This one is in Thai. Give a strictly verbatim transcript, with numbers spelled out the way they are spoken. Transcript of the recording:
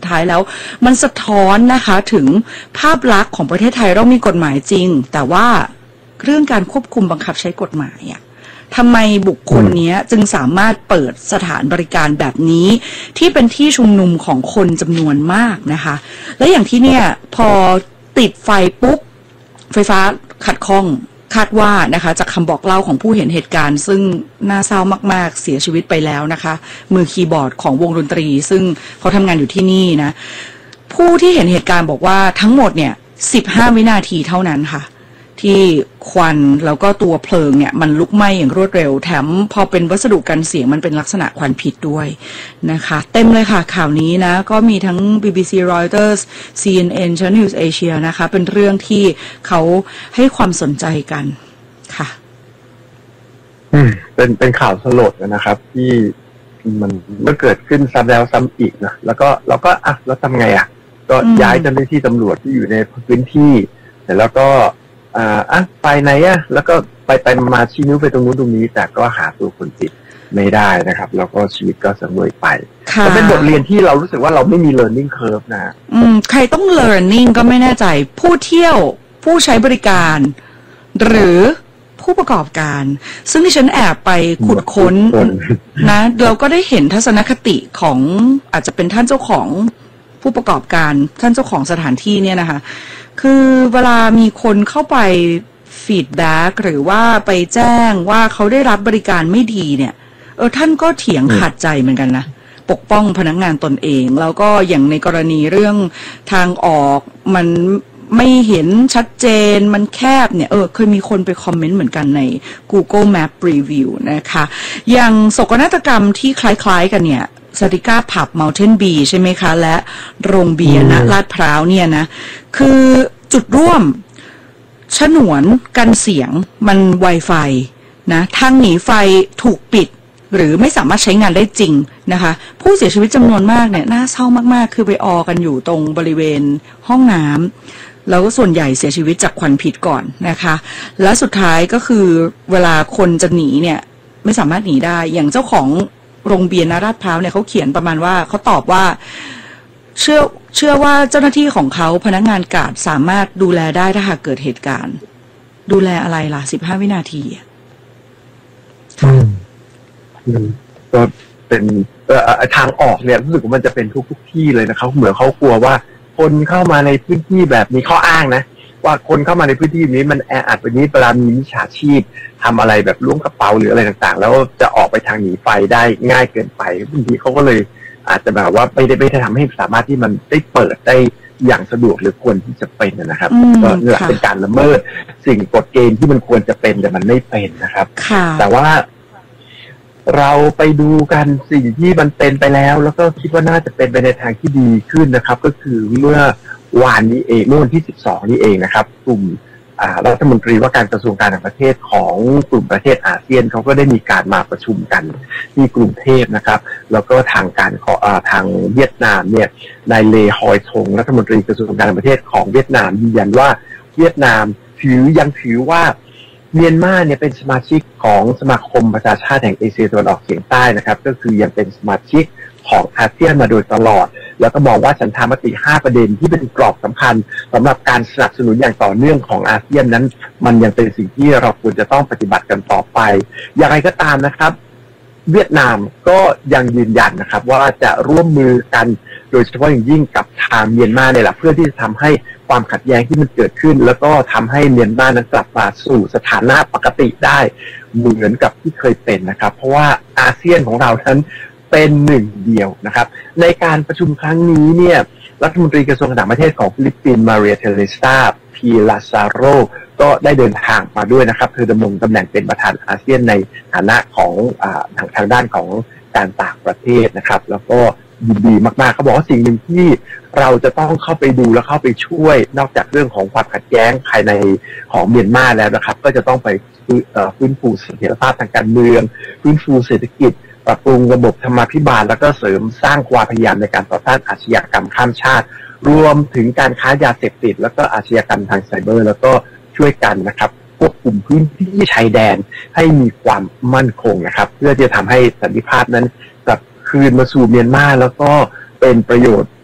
ท้ายแล้วมันสะท้อนนะคะถึงภาพลักษณ์ของประเทศไทยเรามีกฎหมายจริงแต่ว่าเรื่องการควบคุมบังคับใช้กฎหมายอ่ะทำไมบุคคลนี้จึงสามารถเปิดสถานบริการแบบนี้ที่เป็นที่ชุมนุมของคนจำนวนมากนะคะและอย่างที่เนี่ยพอติดไฟปุ๊บไฟฟ้าขัดข้องคาดว่านะคะจากคำบอกเล่าของผู้เห็นเหตุการณ์ซึ่งน่าเศร้ามากๆเสียชีวิตไปแล้วนะคะมือคีย์บอร์ดของวงดนตรีซึ่งเขาทำงานอยู่ที่นี่นะผู้ที่เห็นเหตุการณ์บอกว่าทั้งหมดเนี่ยสิบห้าวินาทีเท่านั้นค่ะที่ควันแล้วก็ตัวเพลิงเนี่ยมันลุกไหม้อย่างรวดเร็วแถมพอเป็นวัสดุกันเสียงมันเป็นลักษณะควันพิษด้วยนะคะเต็มเลยค่ะข่าวนี้นะก็มีทั้ง บี บี ซี Reuters ซี เอ็น เอ็น Channel News Asia นะคะเป็นเรื่องที่เขาให้ความสนใจกันค่ะอืมเป็นเป็นข่าวสลดนะครับที่มันเมื่อเกิดขึ้นซ้ำแล้วซ้ำอีกนะแล้วก็เราก็อ่ะแล้วทำไงอ่ะก็ย้ายเจ้าหน้าที่ตำรวจที่อยู่ในพื้นที่แล้วก็อ่าอ่ะไปไหนอ่ะแล้วก็ไปไปมาชี้นิ้วไปตรงนู้นตรงนี้แต่ก็หาตัวคนผิดไม่ได้นะครับแล้วก็ชีวิตก็สำรวยไปก็เป็นบทเรียนที่เรารู้สึกว่าเราไม่มี learning curve นะอืมใครต้อง learning ก็ไม่แน่ใจผู้เที่ยวผู้ใช้บริการหรือผู้ประกอบการซึ่งที่ฉันแอบไปขุดค้นนะเราก็ได้เห็นทัศนคติของอาจจะเป็นท่านเจ้าของผู้ประกอบการท่านเจ้าของสถานที่เนี่ยนะคะคือเวลามีคนเข้าไปฟีดแบ็กหรือว่าไปแจ้งว่าเขาได้รับบริการไม่ดีเนี่ยเออท่านก็เถียงขัดใจเหมือนกันนะปกป้องพนักงานตนเองแล้วก็อย่างในกรณีเรื่องทางออกมันไม่เห็นชัดเจนมันแคบเนี่ยเออเคยมีคนไปคอมเมนต์เหมือนกันใน Google Map Review นะคะอย่างโศกนาฏกรรมที่คล้ายๆกันเนี่ยสติก้าผับ Mountain Bee ใช่ไหมคะและโรงเบียร์นะลาดพร้าวเนี่ยนะคือจุดร่วมฉนวนกันเสียงมัน Wi-Fi นะทางหนีไฟถูกปิดหรือไม่สามารถใช้งานได้จริงนะคะผู้เสียชีวิตจำนวนมากเนี่ยน่าเศร้ามากๆคือไปออกันอยู่ตรงบริเวณห้องน้ำแล้วก็ส่วนใหญ่เสียชีวิตจากควันพิษก่อนนะคะและสุดท้ายก็คือเวลาคนจะหนีเนี่ยไม่สามารถหนีได้อย่างเจ้าของโรงเบียร์ลาดพร้าวเนี่ยเขาเขียนประมาณว่าเขาตอบว่าเชื่อเชื่อว่าเจ้าหน้าที่ของเขาพนักงานการ์ดสามารถดูแลได้ถ้าหากเกิดเหตุการณ์ดูแลอะไรล่ะสิบห้าวินาทีอืมก็เป็นทางออกเนี่ยรู้สึกว่ามันจะเป็นทุกทุกที่เลยนะครับเหมือนเขากลัวว่าคนเข้ามาในพื้นที่แบบนี้ข้ออ้างนะว่าคนเข้ามาในพื้นที่นี้มันแออัดแบบนี้เวลามีมิจฉาชีพทำอะไรแบบล้วงกระเป๋าหรืออะไรต่างๆแล้วจะออกไปทางหนีไฟได้ง่ายเกินไปบางทีเขาก็เลยอาจจะแบบว่าไม่ได้ไม่ได้ทำให้สามารถที่มันได้เปิดได้อย่างสะดวกหรือควรที่จะเป็นนะครับก็นี่แหละเป็นการละเมิดสิ่งกฎเกณฑ์ที่มันควรจะเป็นแต่มันไม่เป็นนะครับแต่ว่าเราไปดูกันสิ่งที่มันเป็นไปแล้วแล้วก็คิดว่าน่าจะเป็นไปในทางที่ดีขึ้นนะครับก็คือเมื่อวานนี้เองเมื่อวันที่สิบสองนี้เองนะครับกลุ่มรัฐมนตรีว่าการกระทรวงการต่างประเทศของกลุ่มประเทศอาเซียนเขาก็ได้มีการมาประชุมกันที่กรุงเทพนะครับแล้วก็ทางการของทางเวียดนามเนี่ยนายเลฮอยทงรัฐมนตรีกระทรวงการต่างประเทศของเวียดนามยืนยันว่าเวียดนามถือยังถือว่าเมียนมาเนี่ยเป็นสมาชิกของสมาคมประชาชาติแห่งเอเชียตะวันออกเฉียงใต้นะครับก็คือยังเป็นสมาชิกของอาเซียนมาโดยตลอดแล้วก็มองว่าฉันทามติห้าประเด็นที่เป็นกรอบสำคัญสำหรับการสนับสนุนอย่างต่อเนื่องของอาเซียนนั้นมันยังเป็นสิ่งที่เราควรจะต้องปฏิบัติกันต่อไปอย่างไรก็ตามนะครับเวียดนามก็ยังยืนยันนะครับว่าจะร่วมมือกันโดยเฉพาะอย่างยิ่งกับทางเมียนมาเนี่ยแหละเพื่อที่จะทำให้ความขัดแย้งที่มันเกิดขึ้นแล้วก็ทำให้เมียนมานั้นกลับมาสู่สถานะปกติได้เหมือนกับที่เคยเป็นนะครับเพราะว่าอาเซียนของเรานั้นเป็นหนึ่งเดียวนะครับในการประชุมครั้งนี้เนี่ยรัฐมนตรีกระทรวงต่างประเทศของฟิลิปปินส์มาเรียเทเลซาพีลาซาโรก็ได้เดินทางมาด้วยนะครับเธอดำรงตำแหน่งเป็นประธานอาเซียนในฐานะของอ่าทางทางด้านของการต่างประเทศนะครับแล้วก็ยินดีมากๆเขาบอกว่าสิ่งหนึ่งที่เราจะต้องเข้าไปดูและเข้าไปช่วยนอกจากเรื่องของความขัดแย้งภายในของเมียนมาแล้วนะครับก็จะต้องไปฟื้นฟูเสถียรภาพทางการเมืองฟื้นฟูเศรษฐกิจปรับปรุงระบบธรรมาภิบาลแล้วก็เสริมสร้างความพยายามในการต่อต้านอาชญากรรมข้ามชาติรวมถึงการค้ายาเสพติดแล้วก็อาชญากรรมทางไซเบอร์แล้วก็ช่วยกันนะครับควบคุมพื้นที่ชายแดนให้มีความมั่นคงนะครับเพื่อที่จะทำให้สันติภาพนั้นกลับคืนมาสู่เมียนมาแล้วก็เป็นประโยชน์